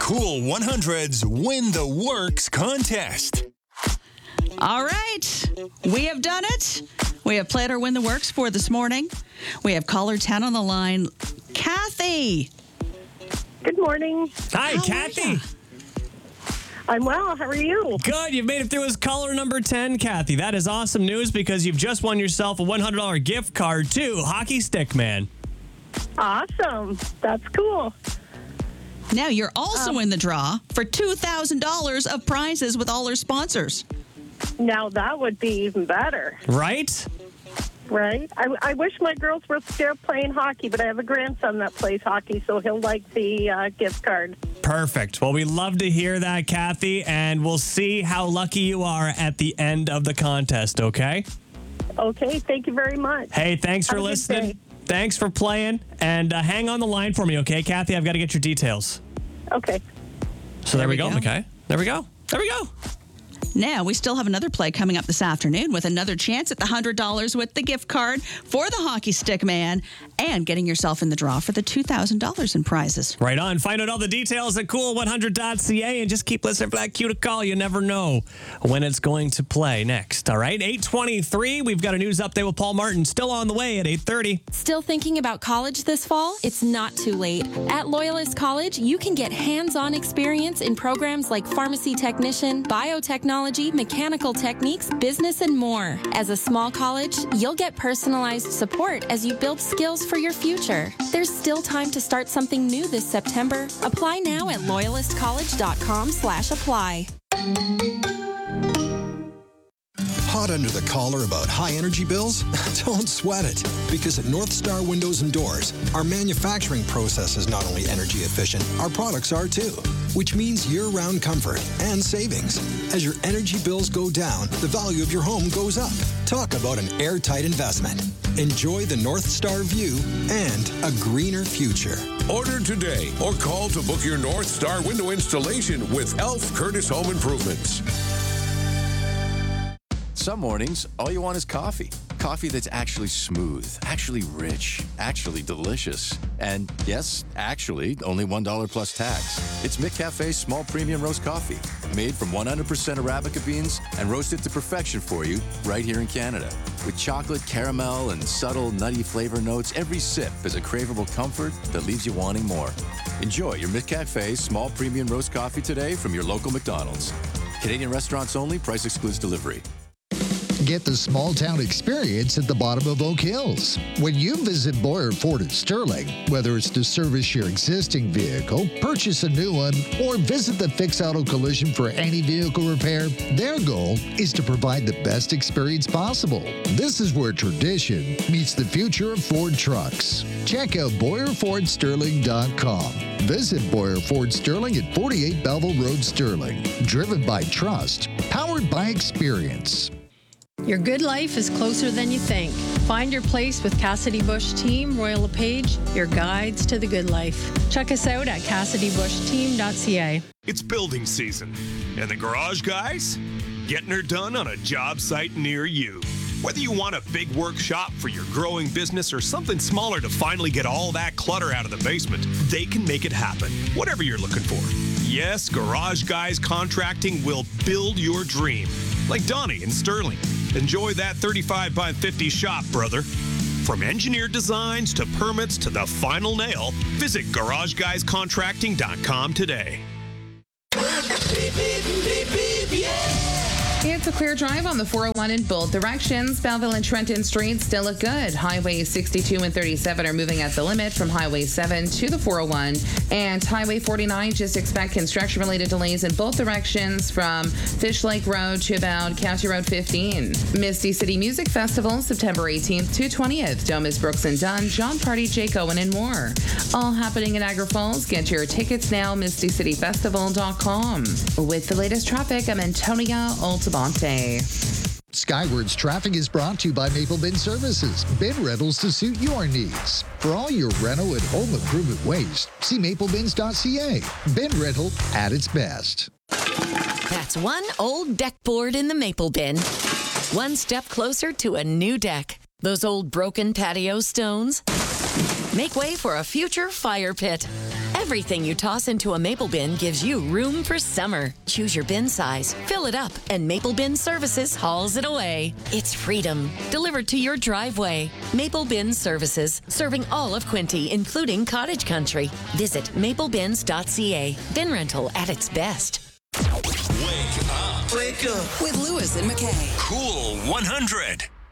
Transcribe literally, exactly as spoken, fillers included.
Cool one hundred's Win the Works contest. All right. We have done it. We have played our Win the Works for this morning. We have caller ten on the line. Kathy. Good morning. Hi, How Kathy. I'm well. How are you? Good. You've made it through as caller number ten, Kathy. That is awesome news because you've just won yourself a one hundred dollars gift card to Hockey Stick Man. Awesome. That's cool. Now you're also Um, in the draw for two thousand dollars of prizes with all our sponsors. Now that would be even better, Right? right? I, I wish my girls were still playing hockey, but I have a grandson that plays hockey, so he'll like the uh, gift card. Perfect. Well, we love to hear that, Kathy, and we'll see how lucky you are at the end of the contest, okay? Okay, thank you very much. Hey, thanks for Have a good listening. day. Thanks for playing, and uh, hang on the line for me, okay, Kathy? I've got to get your details. Okay. So there, There we we go, go. okay? There we go. There we go. Now, we still have another play coming up this afternoon with another chance at the one hundred dollars with the gift card for the Hockey Stick Man and getting yourself in the draw for the two thousand dollars in prizes. Right on. Find out all the details at cool one hundred dot c a and just keep listening for that cue to call. You never know when it's going to play next. All right, eight twenty-three. We've got a news update with Paul Martin still on the way at eight thirty. Still thinking about college this fall? It's not too late. At Loyalist College, you can get hands-on experience in programs like pharmacy technician, biotechnology, mechanical techniques, business, and more. As a small college, you'll get personalized support as you build skills for your future. There's still time to start something new this September. Apply now at loyalist college dot com slash apply. Hot under the collar about high energy bills? Don't sweat it, because at North Star Windows and Doors, our manufacturing process is not only energy efficient, our products are too, which means year-round comfort and savings. As your energy bills go down, the value of your home goes up. Talk about an airtight investment. Enjoy the North Star view and a greener future. Order today or call to book your North Star window installation with Elf Curtis Home Improvements. Some mornings, all you want is coffee. Coffee that's actually smooth, actually rich, actually delicious. And yes, actually, only one dollar plus tax. It's McCafe's small premium roast coffee, made from one hundred percent Arabica beans and roasted to perfection for you right here in Canada. With chocolate, caramel, and subtle nutty flavor notes, every sip is a craveable comfort that leaves you wanting more. Enjoy your McCafe small premium roast coffee today from your local McDonald's. Canadian restaurants only, price excludes delivery. Get the small town experience at the bottom of Oak Hills. When you visit Boyer Ford at Sterling, whether it's to service your existing vehicle, purchase a new one, or visit the Fix Auto Collision for any vehicle repair, their goal is to provide the best experience possible. This is where tradition meets the future of Ford trucks. Check out boyer ford sterling dot com. Visit Boyer Ford Sterling at forty-eight Belleville Road, Sterling. Driven by trust, powered by experience. Your good life is closer than you think. Find your place with Cassidy Bush Team, Royal LePage, your guides to the good life. Check us out at cassidy bush team dot c a. It's building season, and the garage guys getting her done on a job site near you. Whether you want a big workshop for your growing business or something smaller to finally get all that clutter out of the basement, they can make it happen, whatever you're looking for. Yes, Garage Guys Contracting will build your dream, like Donnie in Sterling. Enjoy that thirty-five by fifty shop, brother. From engineered designs to permits to the final nail, visit garage guys contracting dot com today. It's a clear drive on the four oh one in both directions. Belleville and Trenton Streets still look good. Highway sixty-two and thirty-seven are moving at the limit from Highway seven to the four oh one. And Highway forty-nine, just expect construction-related delays in both directions from Fish Lake Road to about County Road fifteen. Misty City Music Festival, September eighteenth to twentieth. Domus, Brooks and Dunn, John Party, Jake Owen, and more. All happening in Niagara Falls. Get your tickets now, misty city festival dot com. With the latest traffic, I'm Antonia Altabonte. Skywards Traffic is brought to you by Maple Bin Services. Bin rentals to suit your needs. For all your rental and home improvement waste, see maple bins dot c a. Bin rental at its best. That's one old deck board in the Maple Bin. One step closer to a new deck. Those old broken patio stones make way for a future fire pit. Everything you toss into a Maple Bin gives you room for summer. Choose your bin size, fill it up, and Maple Bin Services hauls it away. It's freedom, delivered to your driveway. Maple Bin Services, serving all of Quinte, including cottage country. Visit maple bins dot c a. Bin rental at its best. Wake up. Wake up with Lewis and McKay. Cool one hundred.